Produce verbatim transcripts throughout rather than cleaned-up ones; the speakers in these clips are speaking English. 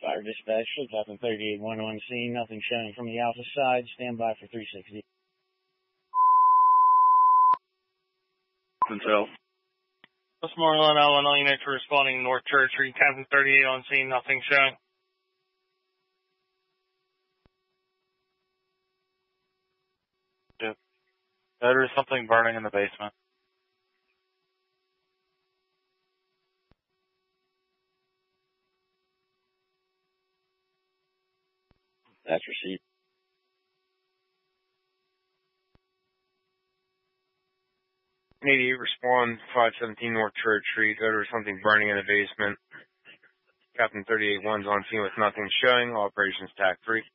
Fire dispatch, Captain thirty-eight one on scene, nothing showing from the Alpha side, stand by for three sixty. Until. Westmoreland, Illinois units responding North Church Street, Captain thirty-eight on scene, nothing showing. Yep. There is something burning in the basement. That's received. eighty-eight respond, five seventeen North Church Street. There was something burning in the basement. Captain thirty-eight one's on scene with nothing showing. Operations T A C three.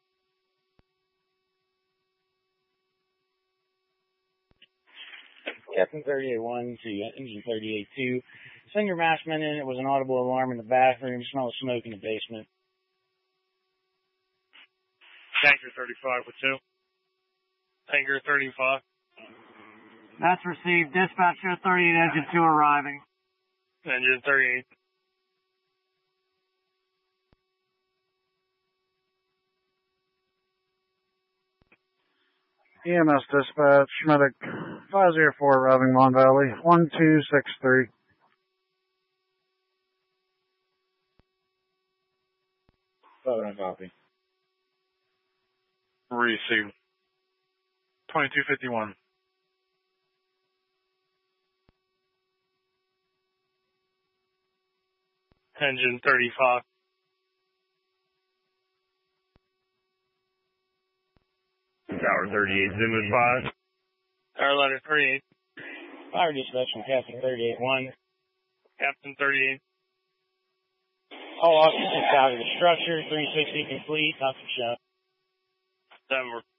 Captain thirty-eight one to Engine thirty-eight two. Send your maskman in. It was an audible alarm in the bathroom. Smell of smoke in the basement. Tanker thirty-five with two. Tanker thirty-five. That's received. Dispatch show thirty-eight, engine two arriving. Engine thirty-eight. E M S dispatch, medic five oh four arriving Mon Valley, one two six three. Photo copy. Received. twenty-two fifty-one. Engine thirty-five. Tower thirty-eight, Zoom advised. Tower letter thirty-eight. Fire dispatch from Captain thirty-eight one. Captain thirty-eight. All occupants out of the structure, three sixty complete, nothing shown. Denver.